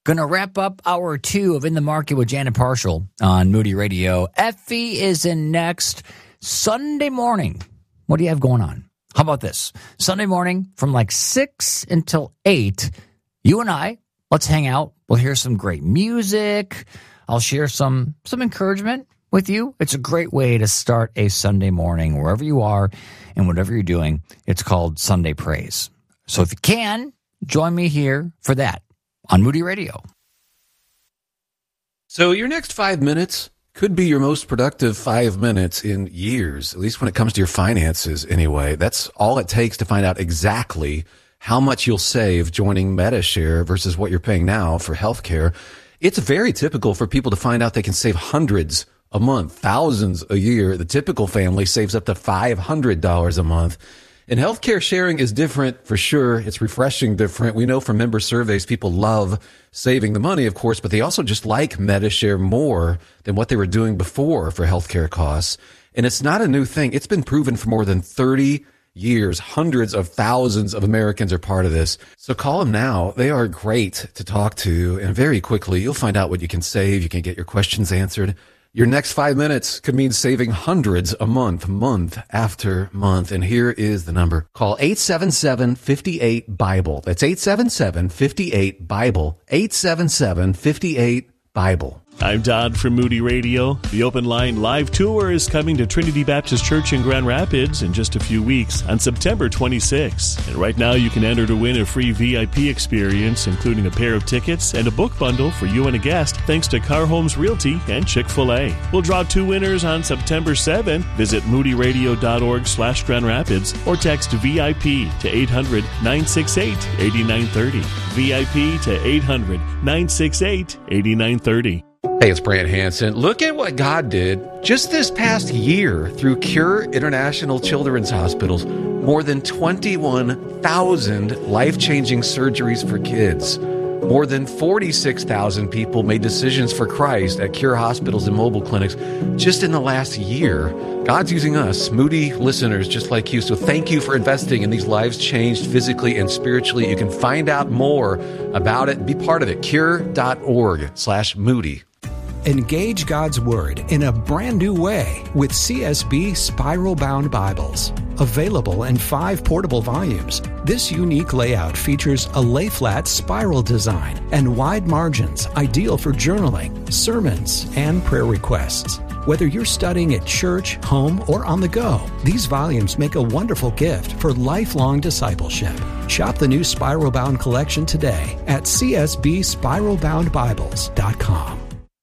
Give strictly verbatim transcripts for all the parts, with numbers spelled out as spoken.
Gonna wrap up hour two of In the Market with Janet Parshall on Moody Radio. Effie is in next Sunday morning. What do you have going on? How about this? Sunday morning from like six until eight, you and I, let's hang out. We'll hear some great music. I'll share some some encouragement with you. It's a great way to start a Sunday morning wherever you are and whatever you're doing. It's called Sunday Praise. So if you can, join me here for that on Moody Radio. So your next five minutes could be your most productive five minutes in years, at least when it comes to your finances anyway. That's all it takes to find out exactly how much you'll save joining Medi-Share versus what you're paying now for healthcare. It's very typical for people to find out they can save hundreds a month, thousands a year. The typical family saves up to five hundred dollars a month. And healthcare sharing is different for sure. It's refreshing different. We know from member surveys, people love saving the money, of course, but they also just like Medi-Share more than what they were doing before for healthcare costs. And it's not a new thing. It's been proven for more than thirty years. Hundreds of thousands of Americans are part of this. So call them now. They are great to talk to. And very quickly, you'll find out what you can save. You can get your questions answered. Your next five minutes could mean saving hundreds a month, month after month. And here is the number. Call eight seven seven, five eight, BIBLE. That's eight seven seven, five eight, BIBLE. eight seven seven, five eight, BIBLE. I'm Todd from Moody Radio. The Open Line Live Tour is coming to Trinity Baptist Church in Grand Rapids in just a few weeks on September twenty-sixth. And right now you can enter to win a free V I P experience, including a pair of tickets and a book bundle for you and a guest, thanks to Car Homes Realty and Chick-fil-A. We'll draw two winners on September seventh. Visit moodyradio.org slash Grand Rapids or text V I P to eight hundred, nine six eight, eight nine three zero. V I P to eight hundred, nine six eight, eight nine three zero. Hey, it's Brant Hansen. Look at what God did just this past year through Cure International Children's Hospitals. More than twenty-one thousand life-changing surgeries for kids. More than forty-six thousand people made decisions for Christ at Cure Hospitals and mobile clinics just in the last year. God's using us, Moody listeners just like you. So thank you for investing in these lives changed physically and spiritually. You can find out more about it. Be part of it. Cure.org slash Moody. Engage God's Word in a brand new way with C S B Spiral Bound Bibles. Available in five portable volumes, this unique layout features a lay-flat spiral design and wide margins, ideal for journaling, sermons, and prayer requests. Whether you're studying at church, home, or on the go, these volumes make a wonderful gift for lifelong discipleship. Shop the new Spiral Bound collection today at c s b spiral bound bibles dot com.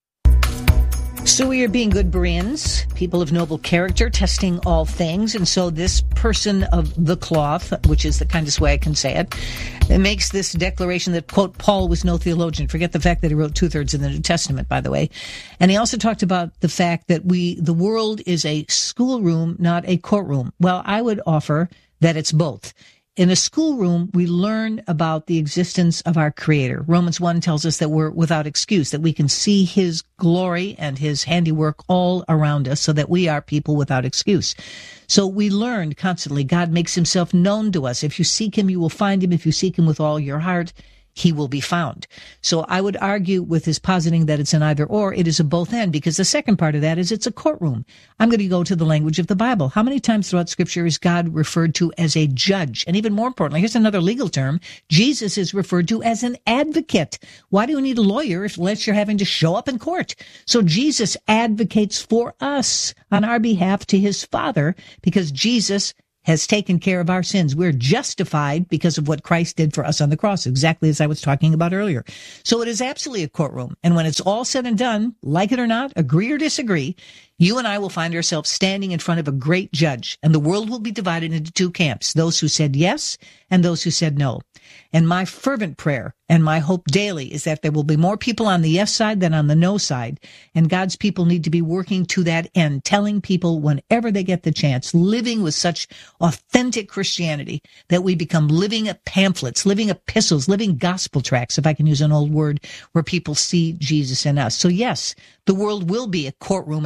So we are being good Bereans, people of noble character, testing all things. And so this person of the cloth, which is the kindest way I can say it, it makes this declaration that, quote, Paul was no theologian. Forget the fact that he wrote two-thirds in the New Testament, by the way. And he also talked about the fact that we, the world is a schoolroom, not a courtroom. Well, I would offer that it's both. In a schoolroom, we learn about the existence of our Creator. Romans one tells us that we're without excuse, that we can see His glory and His handiwork all around us, so that we are people without excuse. So we learn constantly. God makes Himself known to us. If you seek Him, you will find Him. If you seek Him with all your heart, He will be found. So I would argue with his positing that it's an either or, it is a both and, because the second part of that is it's a courtroom. I'm going to go to the language of the Bible. How many times throughout Scripture is God referred to as a judge? And even more importantly, here's another legal term. Jesus is referred to as an advocate. Why do you need a lawyer if unless you're having to show up in court? So Jesus advocates for us on our behalf to His Father, because Jesus has taken care of our sins. We're justified because of what Christ did for us on the cross, exactly as I was talking about earlier. So it is absolutely a courtroom. And when it's all said and done, like it or not, agree or disagree, you and I will find ourselves standing in front of a great judge, and the world will be divided into two camps, those who said yes and those who said no. And my fervent prayer and my hope daily is that there will be more people on the yes side than on the no side. And God's people need to be working to that end, telling people whenever they get the chance, living with such authentic Christianity that we become living pamphlets, living epistles, living gospel tracts, if I can use an old word, where people see Jesus in us. So yes, the world will be a courtroom at some point.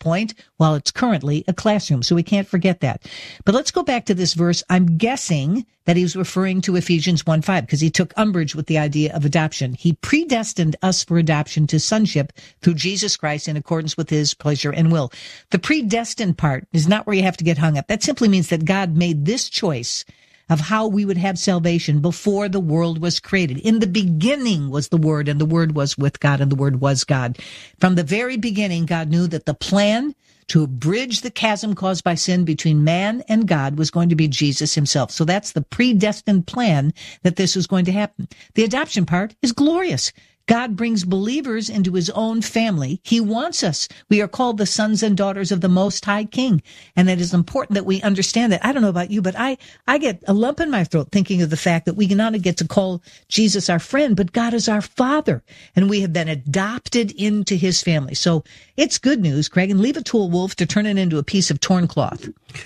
point while it's currently a classroom. So we can't forget that. But let's go back to this verse. I'm guessing that he was referring to Ephesians one five because he took umbrage with the idea of adoption. He predestined us for adoption to sonship through Jesus Christ in accordance with his pleasure and will. The predestined part is not where you have to get hung up. That simply means that God made this choice of how we would have salvation before the world was created. In the beginning was the Word, and the Word was with God, and the Word was God. From the very beginning, God knew that the plan to bridge the chasm caused by sin between man and God was going to be Jesus himself. So that's the predestined plan that this was going to happen. The adoption part is glorious. God brings believers into his own family. He wants us. We are called the sons and daughters of the Most High King. And it is important that we understand that. I don't know about you, but I, I get a lump in my throat thinking of the fact that we not only get to call Jesus our friend, but God is our Father. And we have been adopted into his family. So it's good news, Craig, and leave it to a wolf to turn it into a piece of torn cloth.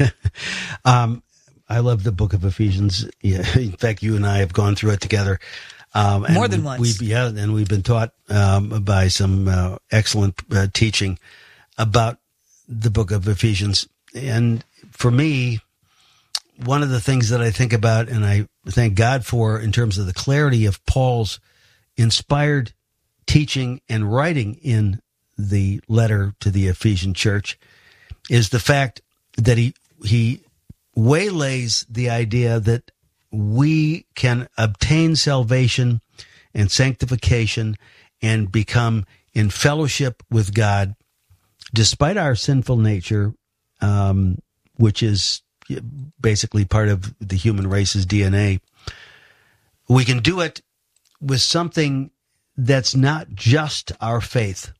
um, I love the book of Ephesians. Yeah, in fact, you and I have gone through it together. Um, and More than we, once. We've, yeah, and we've been taught um, by some uh, excellent uh, teaching about the book of Ephesians. And for me, one of the things that I think about and I thank God for in terms of the clarity of Paul's inspired teaching and writing in the letter to the Ephesian church is the fact that he he waylays the idea that we can obtain salvation and sanctification and become in fellowship with God despite our sinful nature, um, which is basically part of the human race's D N A. We can do it with something that's not just our faith.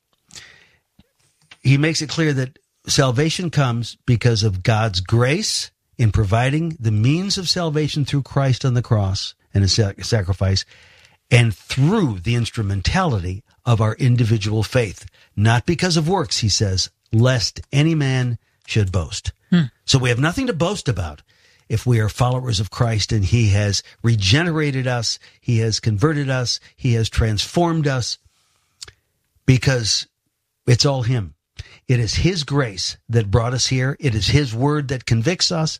He makes it clear that salvation comes because of God's grace in providing the means of salvation through Christ on the cross and his sacrifice, and through the instrumentality of our individual faith, not because of works, he says, lest any man should boast. Hmm. So we have nothing to boast about if we are followers of Christ and he has regenerated us, he has converted us, he has transformed us, because it's all him. It is his grace that brought us here. It is his word that convicts us,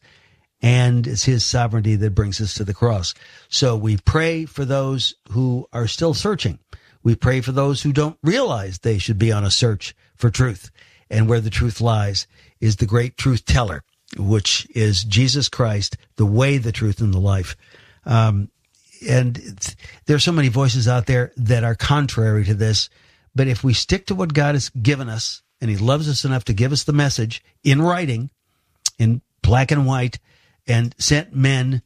and it's his sovereignty that brings us to the cross. So we pray for those who are still searching. We pray for those who don't realize they should be on a search for truth. And where the truth lies is the great truth teller, which is Jesus Christ, the way, the truth, and the life. Um, and there's so many voices out there that are contrary to this. But if we stick to what God has given us, and he loves us enough to give us the message in writing, in black and white, and sent men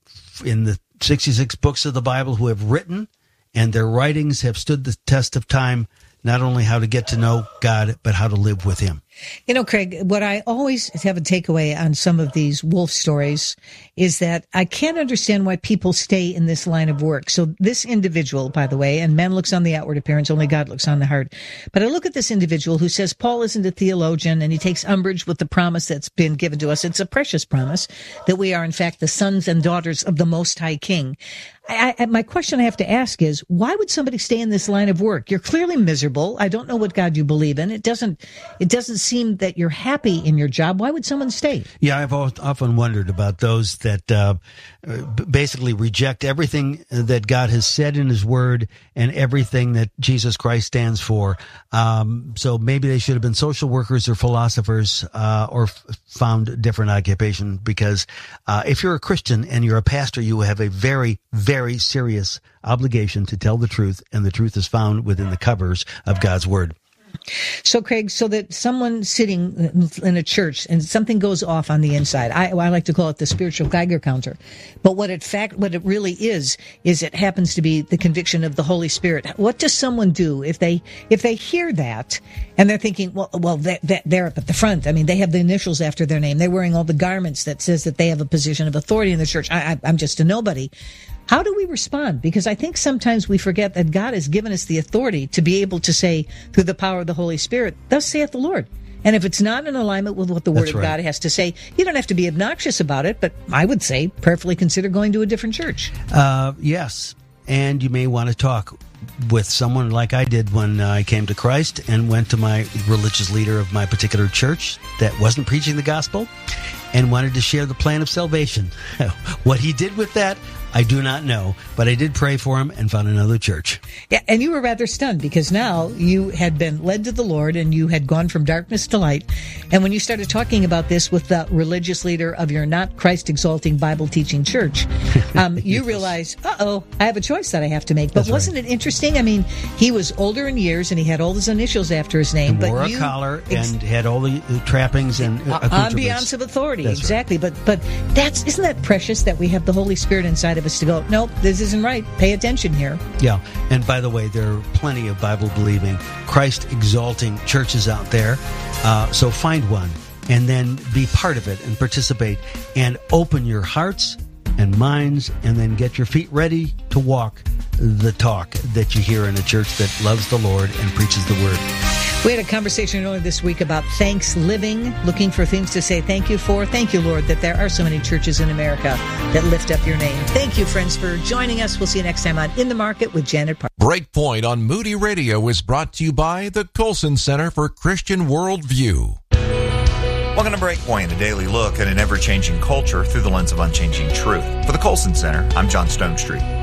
in the sixty-six books of the Bible who have written, and their writings have stood the test of time, not only how to get to know God, but how to live with him. You know, Craig, what I always have a takeaway on some of these wolf stories is that I can't understand why people stay in this line of work. So this individual, by the way, and man looks on the outward appearance, only God looks on the heart. But I look at this individual who says Paul isn't a theologian, and he takes umbrage with the promise that's been given to us. It's a precious promise that we are, in fact, the sons and daughters of the Most High King. I, I, my question I have to ask is, why would somebody stay in this line of work? You're clearly miserable. I don't know what God you believe in. It doesn't, it doesn't seem that you're happy in your job. Why would someone stay? Yeah, I've often wondered about those that uh, basically reject everything that God has said in his word and everything that Jesus Christ stands for. Um, so maybe they should have been social workers or philosophers uh, or f- found a different occupation, because uh, if you're a Christian and you're a pastor, you have a very, very serious obligation to tell the truth, and the truth is found within the covers of God's word. So, Craig, so that someone sitting in a church and something goes off on the inside, I, I like to call it the spiritual Geiger counter. But what it fact, what it really is, is it happens to be the conviction of the Holy Spirit. What does someone do if they if they hear that and they're thinking, well, well, they, they, they're up at the front. I mean, they have the initials after their name. They're wearing all the garments that says that they have a position of authority in the church. I, I, I'm just a nobody. How do we respond? Because I think sometimes we forget that God has given us the authority to be able to say, through the power of the Holy Spirit, thus saith the Lord. And if it's not in alignment with what the Word That's of right. God has to say, you don't have to be obnoxious about it, but I would say prayerfully consider going to a different church. Uh, yes, and you may want to talk with someone like I did when uh, I came to Christ and went to my religious leader of my particular church that wasn't preaching the gospel and wanted to share the plan of salvation. What he did with that, I do not know, but I did pray for him and found another church. Yeah, and you were rather stunned because now you had been led to the Lord and you had gone from darkness to light. And when you started talking about this with the religious leader of your not Christ-exalting Bible-teaching church, um, you yes. realized, uh-oh, I have a choice that I have to make. But That's wasn't right. it interesting? I mean, he was older in years and he had all his initials after his name. He but wore you, a collar ex- and had all the trappings and uh, ambiance of authority. That's exactly. Right. But but that's isn't that precious that we have the Holy Spirit inside of us to go, nope, this isn't right. Pay attention here. Yeah. And by the way, there are plenty of Bible-believing, Christ-exalting churches out there. Uh, so find one and then be part of it and participate and open your hearts and minds and then get your feet ready to walk the talk that you hear in a church that loves the Lord and preaches the Word. We had a conversation earlier this week about thanks living, looking for things to say thank you for. Thank you, Lord, that there are so many churches in America that lift up your name. Thank you, friends, for joining us. We'll see you next time on In the Market with Janet Park. Breakpoint on Moody Radio is brought to you by the Colson Center for Christian Worldview. Welcome to Breakpoint, a daily look at an ever-changing culture through the lens of unchanging truth. For the Colson Center, I'm John Stonestreet.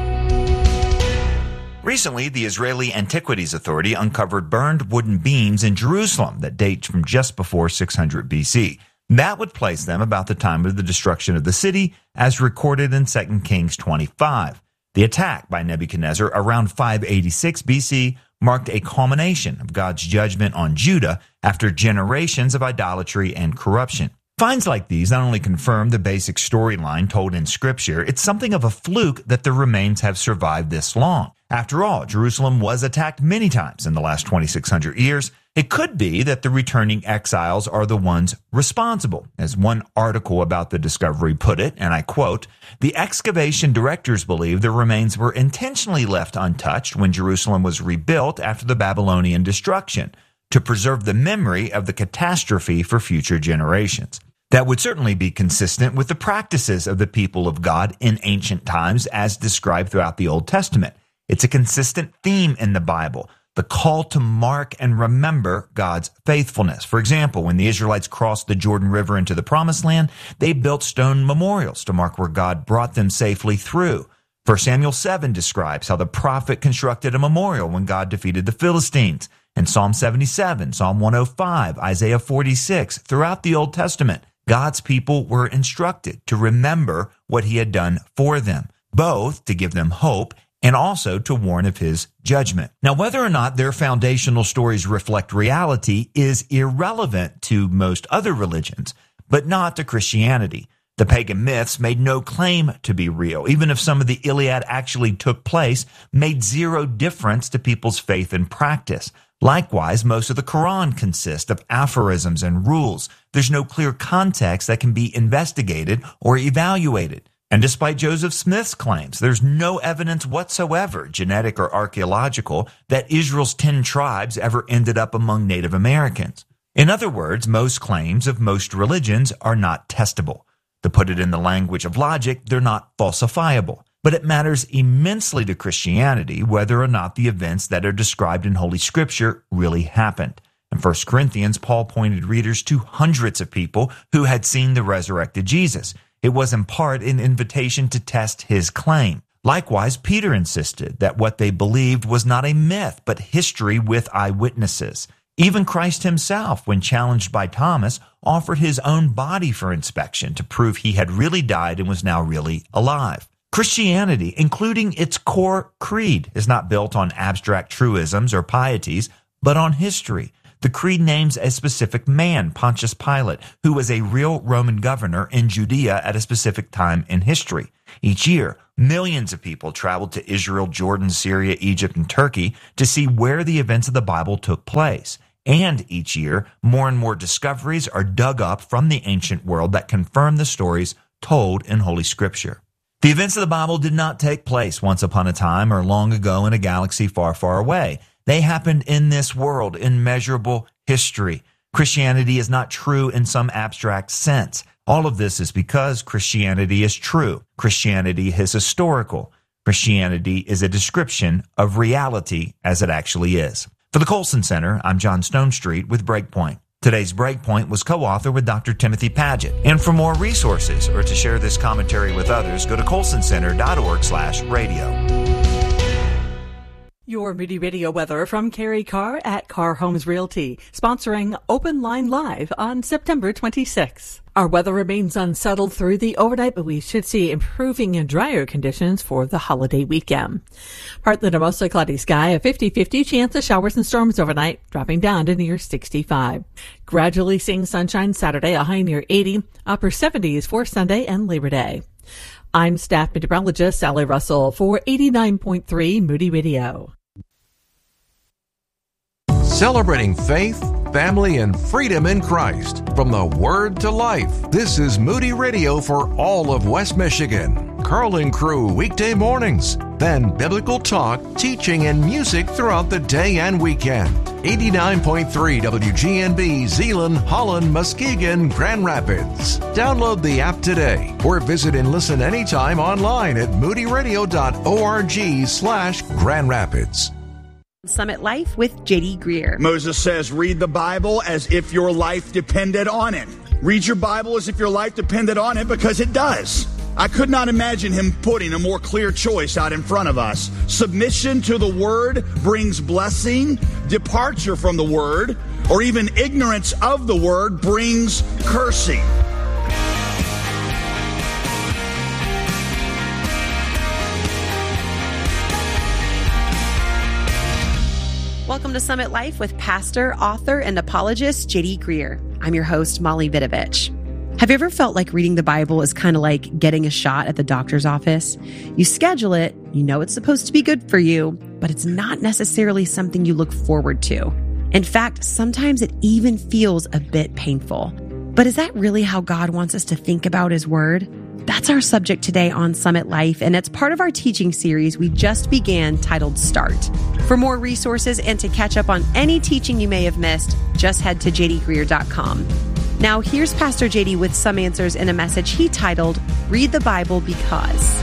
Recently, the Israeli Antiquities Authority uncovered burned wooden beams in Jerusalem that date from just before six hundred B C. That would place them about the time of the destruction of the city, as recorded in Second Kings twenty-five. The attack by Nebuchadnezzar around five eighty-six B C marked a culmination of God's judgment on Judah after generations of idolatry and corruption. Finds like these not only confirm the basic storyline told in Scripture, it's something of a fluke that the remains have survived this long. After all, Jerusalem was attacked many times in the last twenty-six hundred years. It could be that the returning exiles are the ones responsible. As one article about the discovery put it, and I quote, "The excavation directors believe the remains were intentionally left untouched when Jerusalem was rebuilt after the Babylonian destruction, to preserve the memory of the catastrophe for future generations." That would certainly be consistent with the practices of the people of God in ancient times as described throughout the Old Testament. It's a consistent theme in the Bible, the call to mark and remember God's faithfulness. For example, when the Israelites crossed the Jordan River into the Promised Land, they built stone memorials to mark where God brought them safely through. First Samuel seven describes how the prophet constructed a memorial when God defeated the Philistines. And Psalm seventy-seven, Psalm one oh five, Isaiah forty-six, throughout the Old Testament, God's people were instructed to remember what he had done for them, both to give them hope and also to warn of his judgment. Now, whether or not their foundational stories reflect reality is irrelevant to most other religions, but not to Christianity. The pagan myths made no claim to be real. Even if some of the Iliad actually took place, made zero difference to people's faith and practice. Likewise, most of the Quran consists of aphorisms and rules. There's no clear context that can be investigated or evaluated. And despite Joseph Smith's claims, there's no evidence whatsoever, genetic or archaeological, that Israel's ten tribes ever ended up among Native Americans. In other words, most claims of most religions are not testable. To put it in the language of logic, they're not falsifiable. But it matters immensely to Christianity whether or not the events that are described in Holy Scripture really happened. In First Corinthians, Paul pointed readers to hundreds of people who had seen the resurrected Jesus. It was in part an invitation to test his claim. Likewise, Peter insisted that what they believed was not a myth, but history with eyewitnesses. Even Christ himself, when challenged by Thomas, offered his own body for inspection to prove he had really died and was now really alive. Christianity, including its core creed, is not built on abstract truisms or pieties, but on history. The creed names a specific man, Pontius Pilate, who was a real Roman governor in Judea at a specific time in history. Each year, millions of people traveled to Israel, Jordan, Syria, Egypt, and Turkey to see where the events of the Bible took place. And each year, more and more discoveries are dug up from the ancient world that confirm the stories told in Holy Scripture. The events of the Bible did not take place once upon a time or long ago in a galaxy far, far away. They happened in this world, in measurable history. Christianity is not true in some abstract sense. All of this is because Christianity is true. Christianity is historical. Christianity is a description of reality as it actually is. For the Colson Center, I'm John Stonestreet with Breakpoint. Today's Breakpoint was co-authored with Doctor Timothy Paget. And for more resources or to share this commentary with others, go to colson center dot org slash radio. Your Moody Radio weather from Carrie Carr at Carr Homes Realty, sponsoring Open Line Live on September twenty-sixth. Our weather remains unsettled through the overnight, but we should see improving and drier conditions for the holiday weekend. Partly to mostly cloudy sky, a fifty-fifty chance of showers and storms overnight, dropping down to near sixty-five. Gradually seeing sunshine Saturday, a high near eighty, upper seventies for Sunday and Labor Day. I'm staff meteorologist Sally Russell for eighty-nine point three Moody Radio. Celebrating faith, family, and freedom in Christ. From the Word to Life, this is Moody Radio for all of West Michigan. Carl and Crew weekday mornings. Then biblical talk, teaching, and music throughout the day and weekend. eighty-nine point three W G N B, Zeeland, Holland, Muskegon, Grand Rapids. Download the app today or visit and listen anytime online at moody radio dot org slash Grand Rapids. Summit Life with J D Greer. Moses says, read the Bible as if your life depended on it. Read your Bible as if your life depended on it, because it does. I could not imagine him putting a more clear choice out in front of us. Submission to the Word brings blessing. Departure from the Word, or even ignorance of the Word, brings cursing. Welcome to Summit Life with pastor, author, and apologist J D Greer. I'm your host, Molly Vidovich. Have you ever felt like reading the Bible is kind of like getting a shot at the doctor's office? You schedule it, you know it's supposed to be good for you, but it's not necessarily something you look forward to. In fact, sometimes it even feels a bit painful. But is that really how God wants us to think about His Word? That's our subject today on Summit Life, and it's part of our teaching series we just began titled Start. For more resources and to catch up on any teaching you may have missed, just head to j d greer dot com. Now here's Pastor J D with some answers in a message he titled, Read the Bible Because.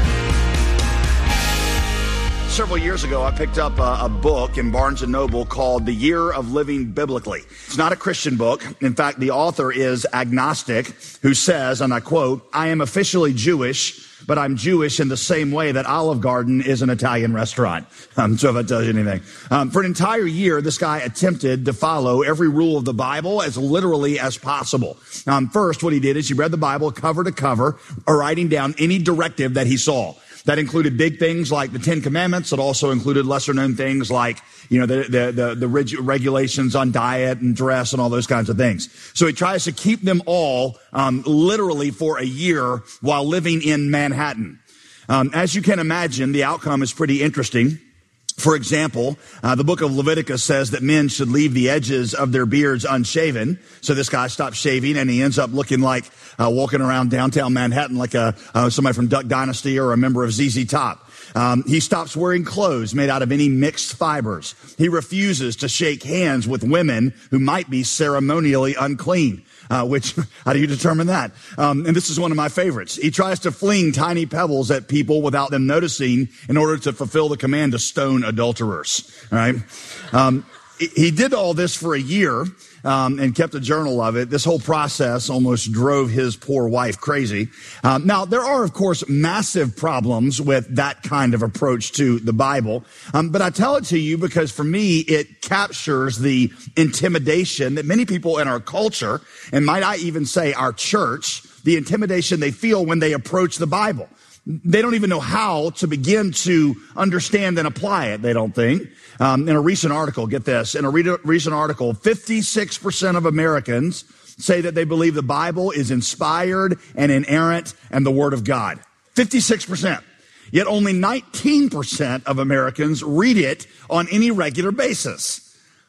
Several years ago, I picked up a, a book in Barnes and Noble called The Year of Living Biblically. It's not a Christian book. In fact, the author is agnostic, who says, and I quote, I am officially Jewish, but I'm Jewish in the same way that Olive Garden is an Italian restaurant. Um, so if that tells you anything. Um, for an entire year, this guy attempted to follow every rule of the Bible as literally as possible. Um, first, what he did is he read the Bible cover to cover, or writing down any directive that he saw. That included big things like the Ten Commandments. It also included lesser known things like, you know, the, the, the, the reg- regulations on diet and dress and all those kinds of things. So he tries to keep them all, um, literally for a year while living in Manhattan. Um, as you can imagine, the outcome is pretty interesting. For example, uh, the book of Leviticus says that men should leave the edges of their beards unshaven. So this guy stops shaving and he ends up looking like uh, walking around downtown Manhattan like a uh, somebody from Duck Dynasty or a member of Z Z Top. Um, he stops wearing clothes made out of any mixed fibers. He refuses to shake hands with women who might be ceremonially unclean. Uh, which, how do you determine that? Um, and this is one of my favorites. He tries to fling tiny pebbles at people without them noticing in order to fulfill the command to stone adulterers. All right. Um, he did all this for a year, um, and kept a journal of it. This whole process almost drove his poor wife crazy. Um, now, there are, of course, massive problems with that kind of approach to the Bible. Um, but I tell it to you because for me, it captures the intimidation that many people in our culture, and might I even say our church, the intimidation they feel when they approach the Bible. They don't even know how to begin to understand and apply it, they don't think. Um, in a recent article, get this, in a re- recent article, fifty-six percent of Americans say that they believe the Bible is inspired and inerrant and the Word of God. fifty-six percent. Yet only nineteen percent of Americans read it on any regular basis.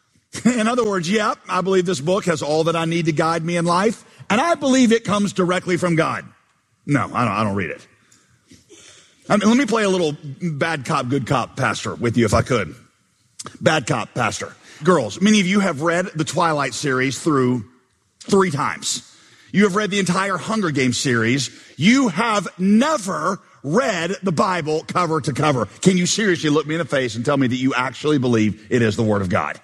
In other words, yep, I believe this book has all that I need to guide me in life, and I believe it comes directly from God. No, I don't, I don't read it. I mean, let me play a little bad cop, good cop pastor with you if I could. Bad cop pastor. Girls, many of you have read the Twilight series through three times. You have read the entire Hunger Games series. You have never read the Bible cover to cover? Can you seriously look me in the face and tell me that you actually believe it is the Word of God?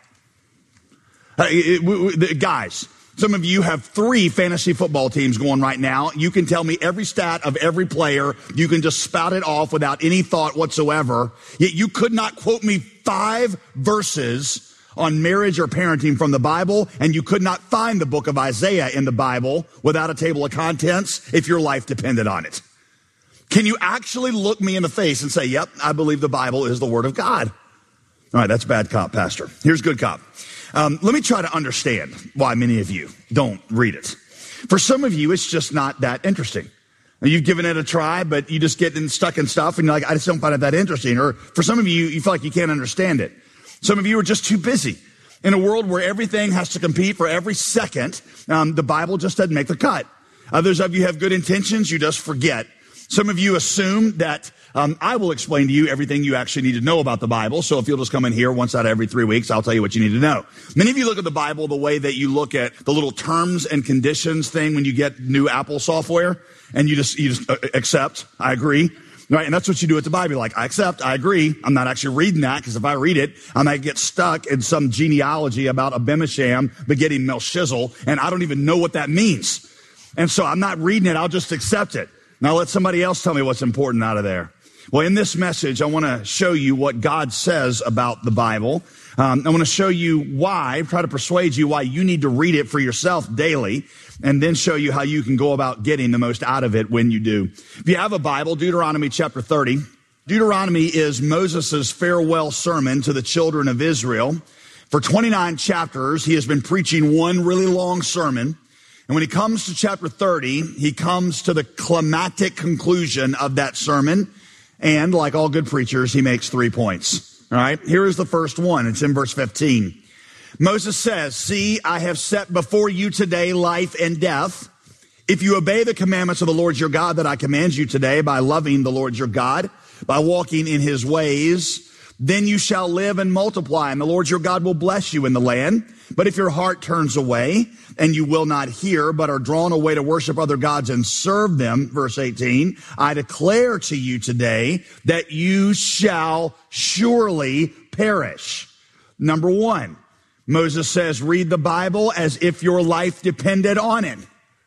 Uh, it, it, it, guys, some of you have three fantasy football teams going right now. You can tell me every stat of every player. You can just spout it off without any thought whatsoever. Yet you could not quote me five verses on marriage or parenting from the Bible, and you could not find the book of Isaiah in the Bible without a table of contents if your life depended on it. Can you actually look me in the face and say, yep, I believe the Bible is the Word of God? All right, that's bad cop, Pastor. Here's good cop. Um, let me try to understand why many of you don't read it. For some of you, it's just not that interesting. You've given it a try, but you just get in, stuck in stuff, and you're like, I just don't find it that interesting. Or for some of you, you feel like you can't understand it. Some of you are just too busy. In a world where everything has to compete for every second, um, the Bible just doesn't make the cut. Others of you have good intentions, you just forget. Some of you assume that um, I will explain to you everything you actually need to know about the Bible. So if you'll just come in here once out of every three weeks, I'll tell you what you need to know. Many of you look at the Bible the way that you look at the little terms and conditions thing when you get new Apple software, and you just you just uh, accept. I agree. Right, and that's what you do with the Bible. You're like, I accept, I agree. I'm not actually reading that, because if I read it, I might get stuck in some genealogy about Abimasham begetting Melchizedek, and I don't even know what that means. And so I'm not reading it, I'll just accept it. Now let somebody else tell me what's important out of there. Well, in this message, I want to show you what God says about the Bible. Um, I want to show you why, try to persuade you why you need to read it for yourself daily, and then show you how you can go about getting the most out of it when you do. If you have a Bible, Deuteronomy chapter thirty. Deuteronomy is Moses' farewell sermon to the children of Israel. For twenty-nine chapters, he has been preaching one really long sermon. And when he comes to chapter thirty, he comes to the climactic conclusion of that sermon. And like all good preachers, he makes three points. All right, here is the first one. It's in verse fifteen. Moses says, see, I have set before you today life and death. If you obey the commandments of the Lord your God that I command you today by loving the Lord your God, by walking in his ways, then you shall live and multiply, and the Lord your God will bless you in the land. But if your heart turns away and you will not hear, but are drawn away to worship other gods and serve them, verse eighteen, I declare to you today that you shall surely perish. Number one, Moses says, read the Bible as if your life depended on it.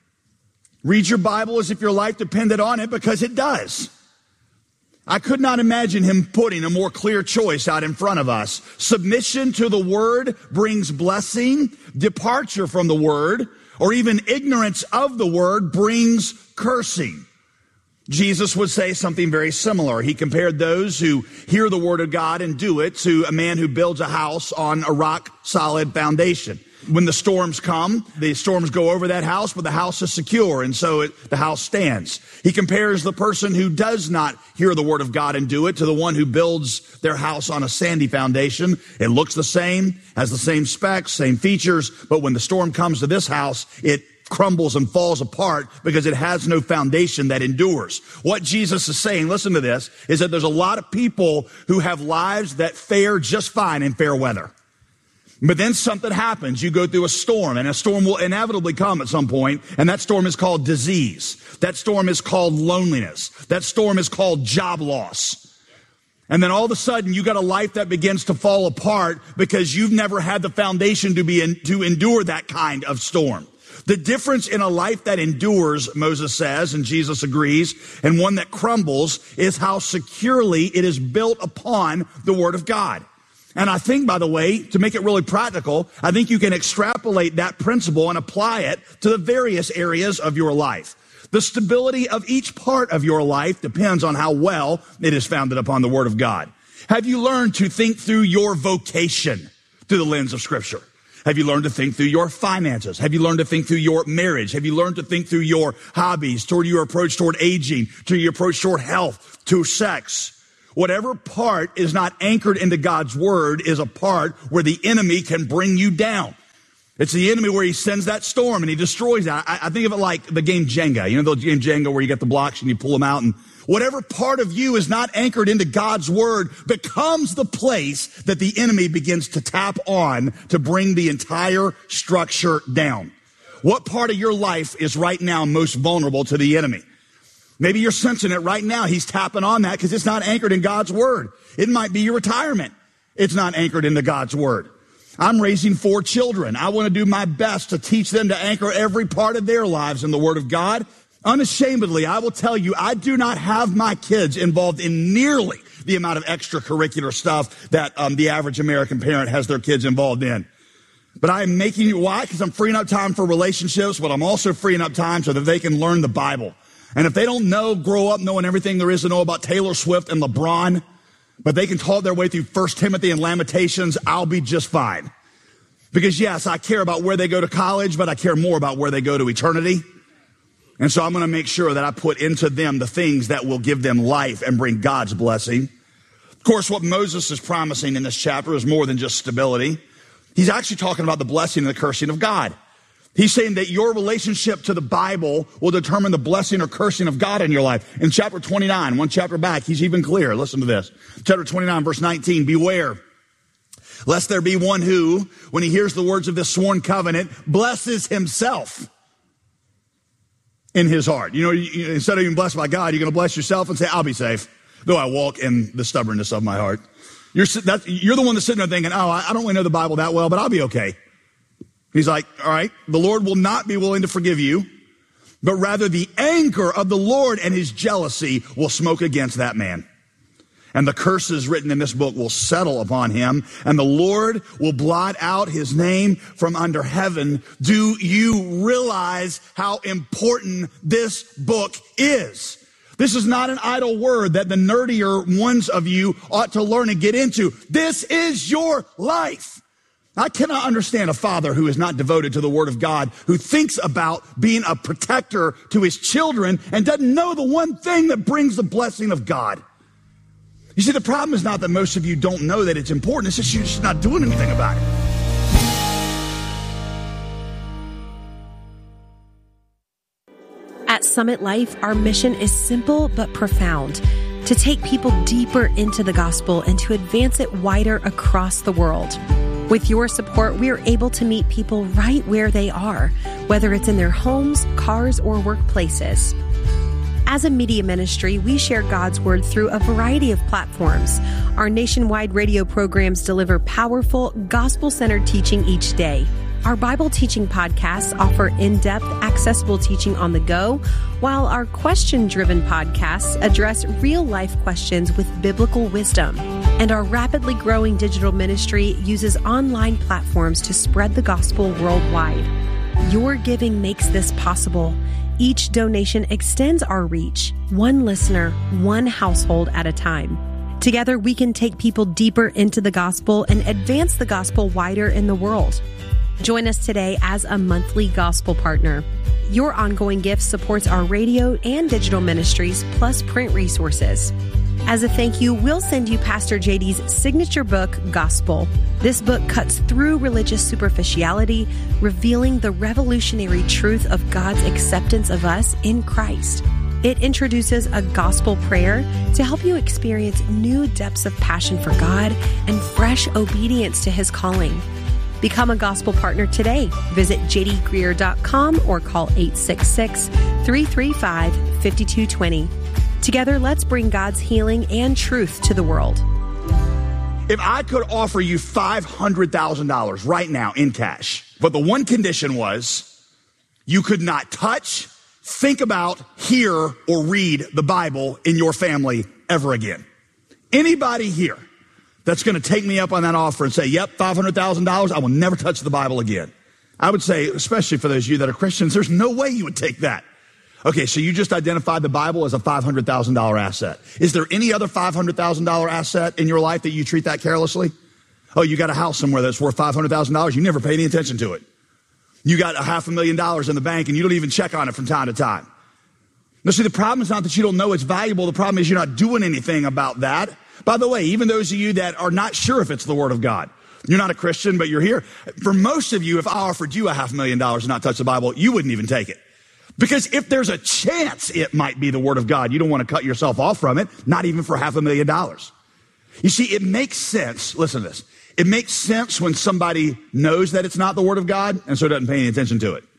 Read your Bible as if your life depended on it, because it does. I could not imagine him putting a more clear choice out in front of us. Submission to the word brings blessing. Departure from the word, or even ignorance of the word, brings cursing. Jesus would say something very similar. He compared those who hear the word of God and do it to a man who builds a house on a rock-solid foundation. When the storms come, the storms go over that house, but the house is secure, and so it, the house stands. He compares the person who does not hear the word of God and do it to the one who builds their house on a sandy foundation. It looks the same, has the same specs, same features, but when the storm comes to this house, it crumbles and falls apart because it has no foundation that endures. What Jesus is saying, listen to this, is that there's a lot of people who have lives that fare just fine in fair weather. But then something happens. You go through a storm, and a storm will inevitably come at some point, and that storm is called disease. That storm is called loneliness. That storm is called job loss. And then all of a sudden, you got a life that begins to fall apart because you've never had the foundation to be in, to endure that kind of storm. The difference in a life that endures, Moses says, and Jesus agrees, and one that crumbles is how securely it is built upon the Word of God. And I think, by the way, to make it really practical, I think you can extrapolate that principle and apply it to the various areas of your life. The stability of each part of your life depends on how well it is founded upon the Word of God. Have you learned to think through your vocation through the lens of Scripture? Have you learned to think through your finances? Have you learned to think through your marriage? Have you learned to think through your hobbies, toward your approach toward aging, to your approach toward health, to sex? Whatever part is not anchored into God's word is a part where the enemy can bring you down. It's the enemy where he sends that storm and he destroys that. I, I think of it like the game Jenga. You know the game Jenga where you get the blocks and you pull them out, and whatever part of you is not anchored into God's word becomes the place that the enemy begins to tap on to bring the entire structure down. What part of your life is right now most vulnerable to the enemy? Maybe you're sensing it right now. He's tapping on that because it's not anchored in God's word. It might be your retirement. It's not anchored into God's word. I'm raising four children. I want to do my best to teach them to anchor every part of their lives in the word of God. Unashamedly, I will tell you, I do not have my kids involved in nearly the amount of extracurricular stuff that um, the average American parent has their kids involved in. But I am making it, why? Because I'm freeing up time for relationships, but I'm also freeing up time so that they can learn the Bible. And if they don't know, grow up knowing everything there is to know about Taylor Swift and LeBron, but they can talk their way through First Timothy and Lamentations, I'll be just fine. Because yes, I care about where they go to college, but I care more about where they go to eternity. And so I'm going to make sure that I put into them the things that will give them life and bring God's blessing. Of course, what Moses is promising in this chapter is more than just stability. He's actually talking about the blessing and the cursing of God. He's saying that your relationship to the Bible will determine the blessing or cursing of God in your life. In chapter twenty-nine, one chapter back, he's even clear. Listen to this. Chapter twenty-nine, verse nineteen, beware, lest there be one who, when he hears the words of this sworn covenant, blesses himself in his heart. You know, you, instead of being blessed by God, you're going to bless yourself and say, I'll be safe, though I walk in the stubbornness of my heart. You're, that's, you're the one that's sitting there thinking, oh, I don't really know the Bible that well, but I'll be okay. He's like, all right, the Lord will not be willing to forgive you, but rather the anger of the Lord and his jealousy will smoke against that man. And the curses written in this book will settle upon him, and the Lord will blot out his name from under heaven. Do you realize how important this book is? This is not an idle word that the nerdier ones of you ought to learn and get into. This is your life. I cannot understand a father who is not devoted to the word of God, who thinks about being a protector to his children and doesn't know the one thing that brings the blessing of God. You see, the problem is not that most of you don't know that it's important. It's just you're just not doing anything about it. At Summit Life, our mission is simple but profound: to take people deeper into the gospel and to advance it wider across the world. With your support, we are able to meet people right where they are, whether it's in their homes, cars, or workplaces. As a media ministry, we share God's word through a variety of platforms. Our nationwide radio programs deliver powerful, gospel-centered teaching each day. Our Bible teaching podcasts offer in-depth, accessible teaching on the go, while our question-driven podcasts address real-life questions with biblical wisdom. And our rapidly growing digital ministry uses online platforms to spread the gospel worldwide. Your giving makes this possible. Each donation extends our reach, one listener, one household at a time. Together, we can take people deeper into the gospel and advance the gospel wider in the world. Join us today as a monthly gospel partner. Your ongoing gift supports our radio and digital ministries, plus print resources. As a thank you, we'll send you Pastor J D's signature book, Gospel. This book cuts through religious superficiality, revealing the revolutionary truth of God's acceptance of us in Christ. It introduces a gospel prayer to help you experience new depths of passion for God and fresh obedience to his calling. Become a gospel partner today. Visit j d greer dot com or call eight six six, three three five, five two two zero. Together, let's bring God's healing and truth to the world. If I could offer you five hundred thousand dollars right now in cash, but the one condition was you could not touch, think about, hear, or read the Bible in your family ever again. Anybody here that's going to take me up on that offer and say, yep, five hundred thousand dollars, I will never touch the Bible again. I would say, especially for those of you that are Christians, there's no way you would take that. Okay, so you just identified the Bible as a five hundred thousand dollars asset. Is there any other five hundred thousand dollars asset in your life that you treat that carelessly? Oh, you got a house somewhere that's worth five hundred thousand dollars. You never pay any attention to it. You got a half a million dollars in the bank and you don't even check on it from time to time. Now, see, the problem is not that you don't know it's valuable. The problem is you're not doing anything about that. By the way, even those of you that are not sure if it's the Word of God, you're not a Christian, but you're here. For most of you, if I offered you a half a million dollars and not touch the Bible, you wouldn't even take it. Because if there's a chance it might be the Word of God, you don't want to cut yourself off from it, not even for half a million dollars. You see, it makes sense. Listen to this. It makes sense when somebody knows that it's not the Word of God and so doesn't pay any attention to it.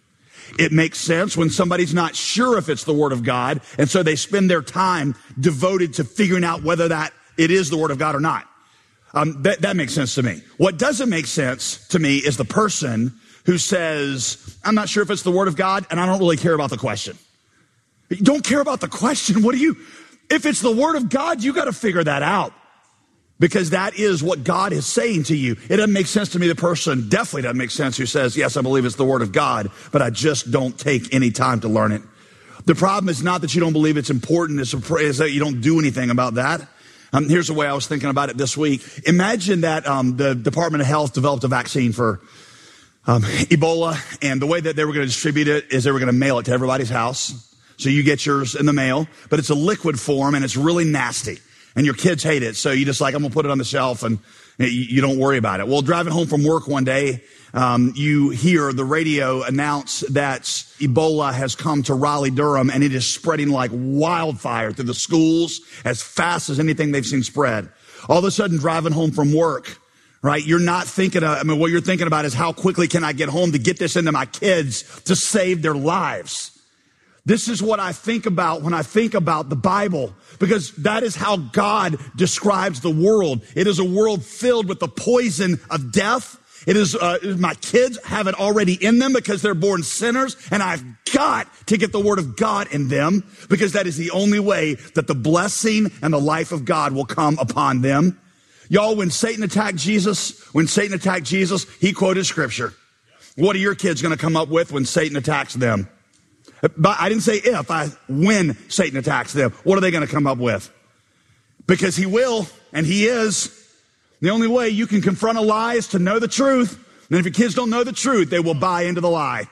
It makes sense when somebody's not sure if it's the Word of God, and so they spend their time devoted to figuring out whether that it is the Word of God or not. Um, that, that makes sense to me. What doesn't make sense to me is the person who says, I'm not sure if it's the Word of God, and I don't really care about the question. You don't care about the question. What do you, if it's the Word of God, you got to figure that out. Because that is what God is saying to you. It doesn't make sense to me, the person definitely doesn't make sense who says, yes, I believe it's the Word of God, but I just don't take any time to learn it. The problem is not that you don't believe it's important, it's that you don't do anything about that. Um, here's the way I was thinking about it this week. Imagine that um, the Department of Health developed a vaccine for um, Ebola, and the way that they were going to distribute it is they were going to mail it to everybody's house. So you get yours in the mail, but it's a liquid form, and it's really nasty. And your kids hate it, so you just like, I'm going to put it on the shelf, and you don't worry about it. Well, driving home from work one day, um, you hear the radio announce that Ebola has come to Raleigh, Durham, and it is spreading like wildfire through the schools as fast as anything they've seen spread. All of a sudden, driving home from work, right, you're not thinking of, I mean, what you're thinking about is how quickly can I get home to get this into my kids to save their lives. This is what I think about when I think about the Bible, because that is how God describes the world. It is a world filled with the poison of death. It is, uh, my kids have it already in them because they're born sinners, and I've got to get the Word of God in them because that is the only way that the blessing and the life of God will come upon them. Y'all, when Satan attacked Jesus, when Satan attacked Jesus, he quoted Scripture. What are your kids going to come up with when Satan attacks them? But I didn't say if, I when Satan attacks them. What are they going to come up with? Because he will, and he is. The only way you can confront a lie is to know the truth. And if your kids don't know the truth, they will buy into the lie.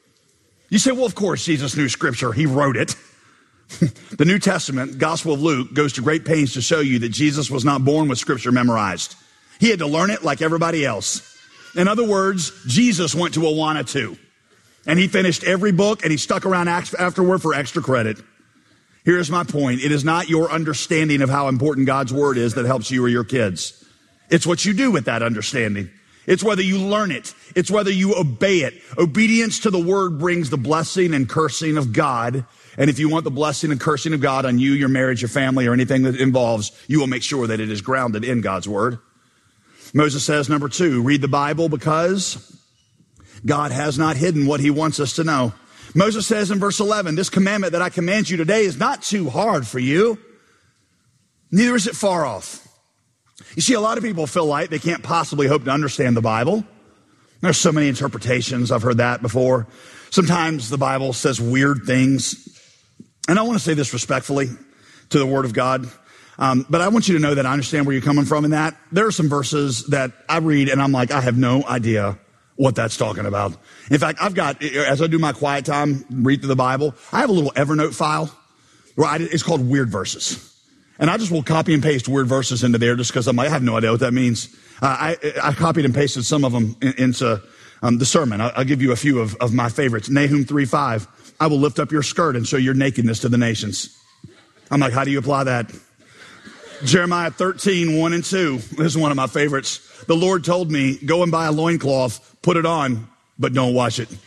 You say, well, of course, Jesus knew Scripture. He wrote it. The New Testament, Gospel of Luke, goes to great pains to show you that Jesus was not born with Scripture memorized. He had to learn it like everybody else. In other words, Jesus went to Awana too. And he finished every book, and he stuck around afterward for extra credit. Here's my point. It is not your understanding of how important God's Word is that helps you or your kids. It's what you do with that understanding. It's whether you learn it. It's whether you obey it. Obedience to the Word brings the blessing and cursing of God. And if you want the blessing and cursing of God on you, your marriage, your family, or anything that involves, you will make sure that it is grounded in God's Word. Moses says, number two, read the Bible because God has not hidden what he wants us to know. Moses says in verse eleven, this commandment that I command you today is not too hard for you. Neither is it far off. You see, a lot of people feel like they can't possibly hope to understand the Bible. There's so many interpretations. I've heard that before. Sometimes the Bible says weird things. And I want to say this respectfully to the Word of God. Um, but I want you to know that I understand where you're coming from in that. There are some verses that I read and I'm like, I have no idea what that's talking about. In fact, I've got, as I do my quiet time, read through the Bible, I have a little Evernote file where I, it's called Weird Verses. And I just will copy and paste weird verses into there just because I'm like, I have no idea what that means. Uh, I, I copied and pasted some of them in, into um, the sermon. I'll, I'll give you a few of, of my favorites. Nahum three five, I will lift up your skirt and show your nakedness to the nations. I'm like, how do you apply that? Jeremiah thirteen, one and two. This is one of my favorites. The Lord told me, go and buy a loincloth, put it on, but don't wash it.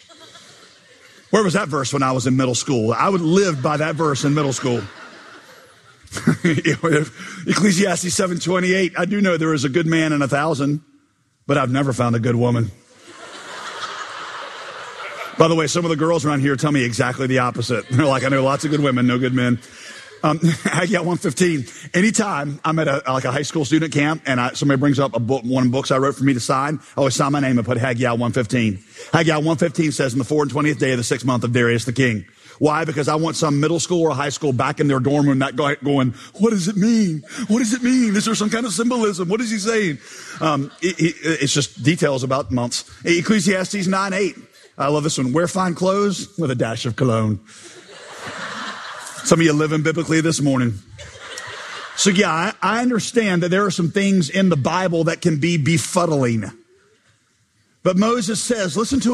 Where was that verse when I was in middle school? I would live by that verse in middle school. Ecclesiastes seven twenty-eight. I do know there is a good man in a thousand, but I've never found a good woman. By the way, some of the girls around here tell me exactly the opposite. They're like, I know lots of good women, no good men. Um, Haggai one fifteen. Anytime I'm at a, like a high school student camp and I, somebody brings up a book, one of the books I wrote for me to sign, I always sign my name and put Haggai one fifteen. Haggai one fifteen says, in the four and twentieth day of the sixth month of Darius the king. Why? Because I want some middle school or high school back in their dorm room not going, what does it mean? What does it mean? Is there some kind of symbolism? What is he saying? Um, it, it, it's just details about months. Ecclesiastes nine eight. I love this one. Wear fine clothes with a dash of cologne. Some of you living biblically this morning. So yeah, I, I understand that there are some things in the Bible that can be befuddling. But Moses says, listen to